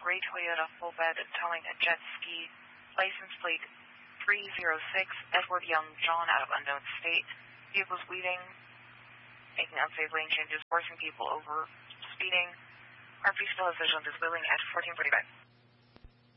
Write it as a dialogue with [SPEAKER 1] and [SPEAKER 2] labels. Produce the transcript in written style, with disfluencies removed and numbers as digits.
[SPEAKER 1] gray Toyota full bed towing a jet ski, license plate 306, Edward Young John, out of unknown state. Vehicles weaving, making unsafe lane changes, forcing people over, speeding. RP still has visual on this wheeling at 1445.